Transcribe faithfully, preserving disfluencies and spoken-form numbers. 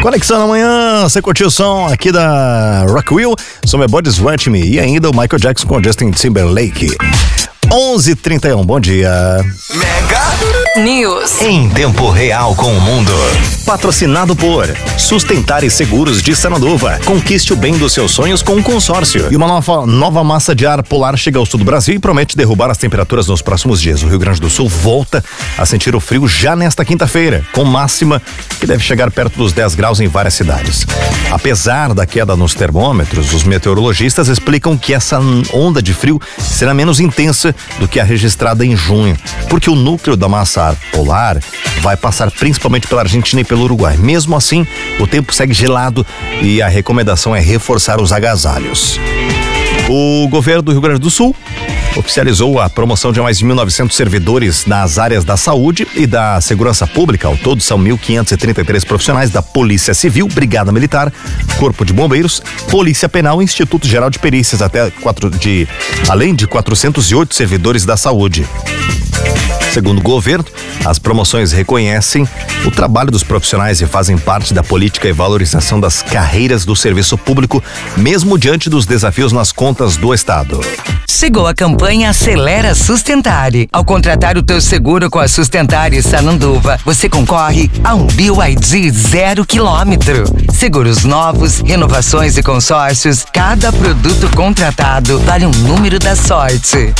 Conexão na manhã, você curtiu o som aqui da Rockwell, sobre Body Sweat Me e ainda o Michael Jackson com Justin Timberlake. onze e trinta e um, bom dia. Mega News. Em tempo real com o mundo. Patrocinado por Sustentar e Seguros de Sananduva. Conquiste o bem dos seus sonhos com um consórcio. E uma nova, nova massa de ar polar chega ao sul do Brasil e promete derrubar as temperaturas nos próximos dias. O Rio Grande do Sul volta a sentir o frio já nesta quinta-feira, com máxima que deve chegar perto dos dez graus em várias cidades. Apesar da queda nos termômetros, os meteorologistas explicam que essa onda de frio será menos intensa do que a registrada em junho, porque o núcleo da massa polar vai passar principalmente pela Argentina e pelo Uruguai. Mesmo assim, o tempo segue gelado e a recomendação é reforçar os agasalhos. O governo do Rio Grande do Sul oficializou a promoção de mais de mil e novecentos servidores nas áreas da saúde e da segurança pública. Ao todo são mil quinhentos e trinta e três profissionais da Polícia Civil, Brigada Militar, Corpo de Bombeiros, Polícia Penal e Instituto Geral de Perícias, até quatro de, além de quatrocentos e oito servidores da saúde. Segundo o governo, as promoções reconhecem o trabalho dos profissionais e fazem parte da política e valorização das carreiras do serviço público, mesmo diante dos desafios nas contas do Estado. Chegou a campanha Acelera Sustentare. Ao contratar o teu seguro com a Sustentare Sananduva, você concorre a um B Y D zero quilômetro. Seguros novos, renovações e consórcios, cada produto contratado vale um número da sorte.